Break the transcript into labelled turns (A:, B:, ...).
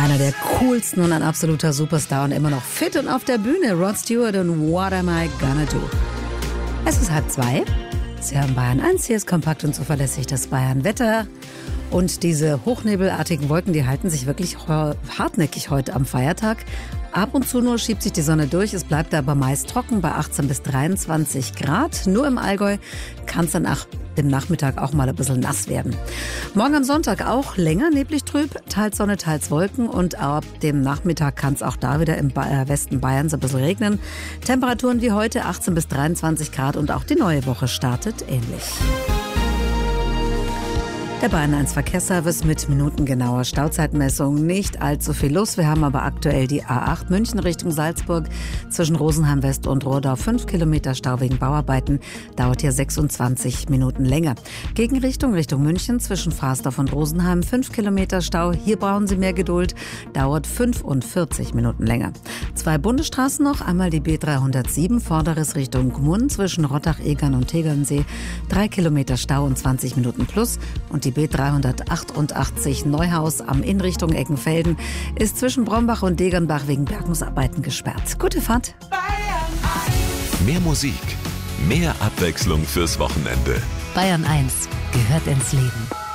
A: Einer der coolsten und ein absoluter Superstar und immer noch fit und auf der Bühne. Rod Stewart und What Am I Gonna Do? Es ist 1:30. Sie hören Bayern 1. Hier ist kompakt und zuverlässig das Bayern-Wetter. Und diese hochnebelartigen Wolken, die halten sich wirklich hartnäckig heute am Feiertag. Ab und zu nur schiebt sich die Sonne durch. Es bleibt aber meist trocken bei 18 bis 23 Grad. Nur im Allgäu kann es dann nach dem Nachmittag auch mal ein bisschen nass werden. Morgen am Sonntag auch länger neblig trüb, teils Sonne, teils Wolken. Und ab dem Nachmittag kann es auch da wieder im Westen Bayerns ein bisschen regnen. Temperaturen wie heute 18 bis 23 Grad und auch die neue Woche startet ähnlich. Der Bayern 1 Verkehrsservice mit minutengenauer Stauzeitmessung. Nicht allzu viel los. Wir haben aber aktuell die A8 München Richtung Salzburg zwischen Rosenheim West und Rodau 5 Kilometer Stau wegen Bauarbeiten. Dauert hier 26 Minuten länger. Gegenrichtung Richtung München zwischen Frasdorf und Rosenheim 5 Kilometer Stau. Hier brauchen Sie mehr Geduld. Dauert 45 Minuten länger. 2 Bundesstraßen noch. Einmal die B307 Vorderes Richtung Gmund zwischen Rottach, Egern und Tegernsee. 3 Kilometer Stau und 20 Minuten plus. Und die B388 Neuhaus am in Richtung Eckenfelden ist zwischen Brombach und Degernbach wegen Bergungsarbeiten gesperrt. Gute Fahrt.
B: Mehr Musik, mehr Abwechslung fürs Wochenende.
C: Bayern 1 gehört ins Leben.